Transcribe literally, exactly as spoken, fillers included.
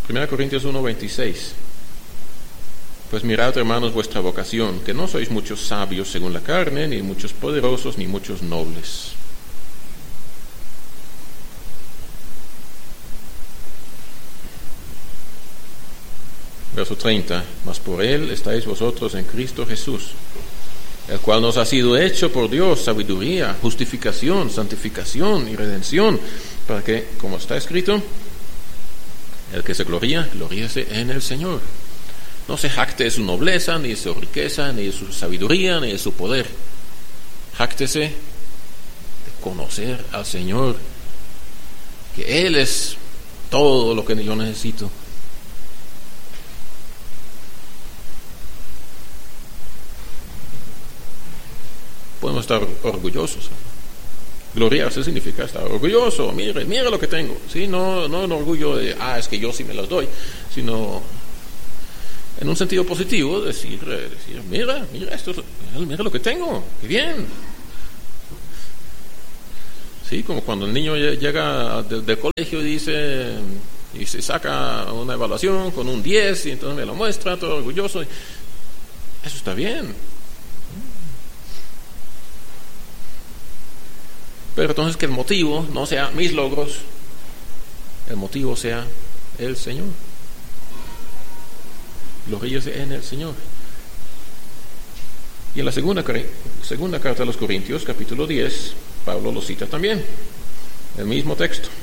primera Corintios uno veintiséis. Pues mirad, hermanos, vuestra vocación, que no sois muchos sabios según la carne, ni muchos poderosos, ni muchos nobles. Verso treinta. Mas por él estáis vosotros en Cristo Jesús, el cual nos ha sido hecho por Dios sabiduría, justificación, santificación y redención, para que, como está escrito, el que se gloría, gloríese en el Señor. No se jacte de su nobleza, ni de su riqueza, ni de su sabiduría, ni de su poder. Jáctese de conocer al Señor, que Él es todo lo que yo necesito. Podemos estar orgullosos. Gloriarse significa estar orgulloso. Mire, mire lo que tengo. ¿Sí? No, no un orgullo de, ah, es que yo sí me las doy, sino en un sentido positivo, decir, decir mira, mira esto, mira lo que tengo, qué bien. Sí, como cuando el niño llega del, del colegio y dice, y se saca una evaluación con un diez, y entonces me lo muestra, todo orgulloso. Eso está bien. Pero entonces que el motivo no sea mis logros, el motivo sea el Señor. Gloríese en el Señor. Y en la segunda, segunda carta a los Corintios, capítulo diez, Pablo lo cita también, el mismo texto.